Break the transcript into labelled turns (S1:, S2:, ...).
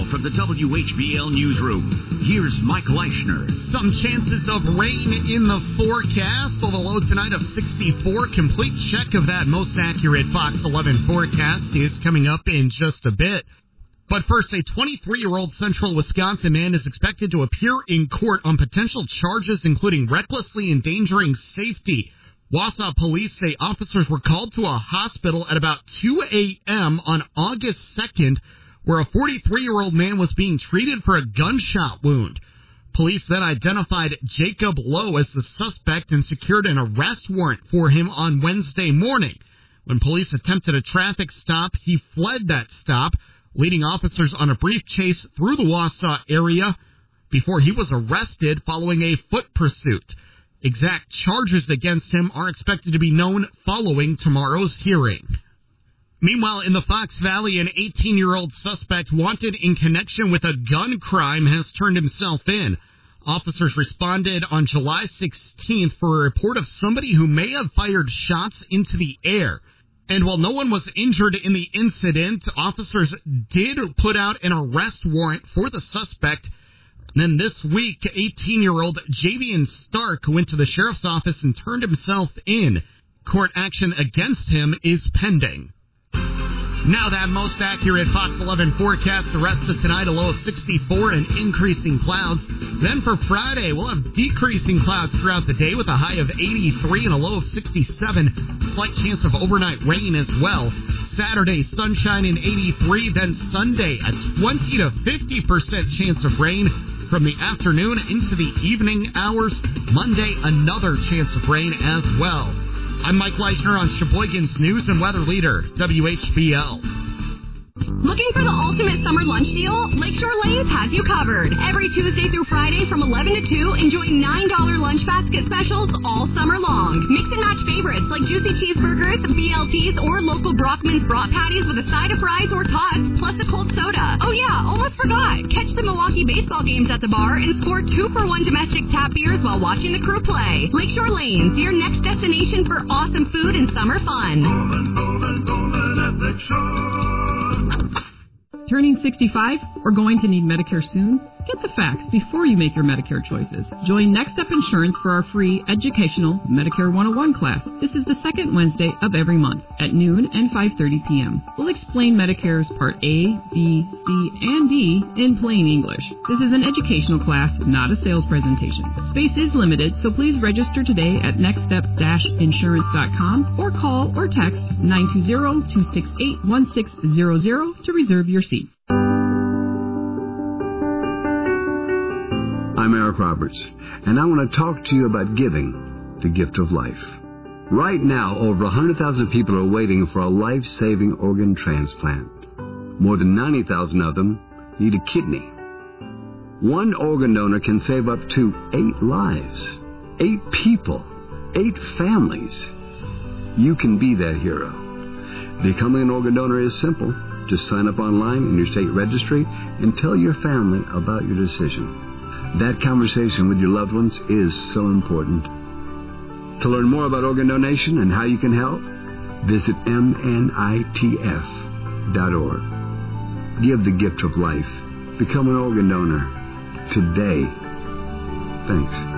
S1: from the WHBL newsroom, here's Mike Leischner.
S2: Some chances of rain in the forecast. A low tonight of 64. Complete check of that most accurate Fox 11 forecast is coming up in just a bit. But first, a 23-year-old Central Wisconsin man is expected to appear in court on potential charges including recklessly endangering safety. Wausau police say officers were called to a hospital at about 2 a.m. on August 2nd, where a 43-year-old man was being treated for a gunshot wound. Police then identified Jacob Lowe as the suspect and secured an arrest warrant for him on Wednesday morning. When police attempted a traffic stop, he fled that stop, leading officers on a brief chase through the Wausau area before he was arrested following a foot pursuit. Exact charges against him are expected to be known following tomorrow's hearing. Meanwhile, in the Fox Valley, an 18-year-old suspect wanted in connection with a gun crime has turned himself in. Officers responded on July 16th for a report of somebody who may have fired shots into the air. And while no one was injured in the incident, officers did put out an arrest warrant for the suspect. Then this week, 18-year-old Javian Stark went to the sheriff's office and turned himself in. Court action against him is pending. Now that most accurate Fox 11 forecast, the rest of tonight, a low of 64 and increasing clouds. Then for Friday, we'll have decreasing clouds throughout the day with a high of 83 and a low of 67. Slight chance of overnight rain as well. Saturday, sunshine and 83. Then Sunday, a 20 to 50% chance of rain from the afternoon into the evening hours. Monday, another chance of rain as well. I'm Mike Leischner on Sheboygan's News and Weather Leader, WHBL.
S3: Looking for the ultimate summer lunch deal? Lakeshore Lanes has you covered. Every Tuesday through Friday from 11 to 2, enjoy $9 lunch basket specials all summer long. Mix and match favorites like juicy cheeseburgers, BLTs, or local Brockman's brat patties with a side of fries or tots, plus a cold soda. Oh yeah, almost forgot. Catch the Milwaukee baseball games at the bar and score 2-for-1 domestic tap beers while watching the crew play. Lakeshore Lanes, your next destination for awesome food and summer fun.
S4: Golden at Lakeshore.
S5: Turning 65 or going to need Medicare soon? Get the facts before you make your Medicare choices. Join Next Step Insurance for our free educational Medicare 101 class. This is the second Wednesday of every month at noon and 5:30 p.m. We'll explain Medicare's Part A, B, C, and D in plain English. This is an educational class, not a sales presentation. Space is limited, so please register today at nextstep-insurance.com or call or text 920-268-1600 to reserve your seat.
S6: I'm Eric Roberts, and I want to talk to you about giving the gift of life. Right now, over 100,000 people are waiting for a life-saving organ transplant. More than 90,000 of them need a kidney. One organ donor can save up to 8 lives, 8 people, 8 families. You can be that hero. Becoming an organ donor is simple. Just sign up online in your state registry and tell your family about your decision. That conversation with your loved ones is so important. To learn more about organ donation and how you can help, visit mnitf.org. Give the gift of life. Become an organ donor today. Thanks.